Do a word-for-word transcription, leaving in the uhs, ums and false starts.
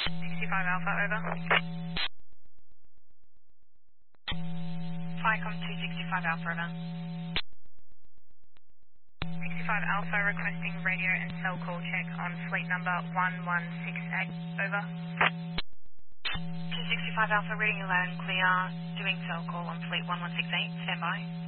sixty-five Alpha, over. Flycom two sixty-five Alpha, over. sixty-five Alpha requesting radio and cell call check on fleet number one one six eight, over. two sixty-five Alpha reading you loud and clear, doing cell call on fleet one one six eight, stand by.